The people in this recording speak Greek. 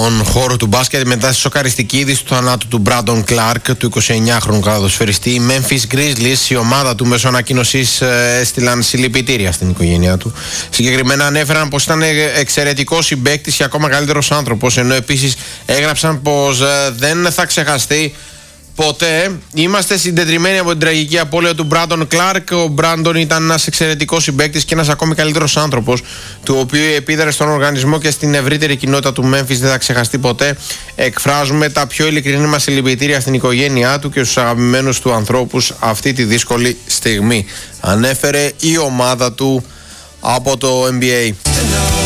στον χώρο του μπάσκετ μετά τη σοκαριστική είδηση του θανάτου του Μπράντον Κλάρκ, του 29χρονου καλαδοσφαιριστή. Οι Memphis Grizzlies, η ομάδα του, μέσω ανακοίνωσης έστειλαν συλληπιτήρια στην οικογένειά του. Συγκεκριμένα ανέφεραν πως ήταν εξαιρετικός συμπαίκτης και ακόμα καλύτερος άνθρωπος, ενώ επίσης έγραψαν πως δεν θα ξεχαστεί ποτέ. Είμαστε συντετριμμένοι από την τραγική απώλεια του Μπράντον Κλάρκ. Ο Μπράντον ήταν ένας εξαιρετικός συμπαίκτης και ένας ακόμη καλύτερος άνθρωπος, του οποίου η επίδραση στον οργανισμό και στην ευρύτερη κοινότητα του Memphis δεν θα ξεχαστεί ποτέ. Εκφράζουμε τα πιο ειλικρινή μας συλληπιτήρια στην οικογένειά του και στους αγαπημένους του ανθρώπους αυτή τη δύσκολη στιγμή, ανέφερε η ομάδα του από το NBA.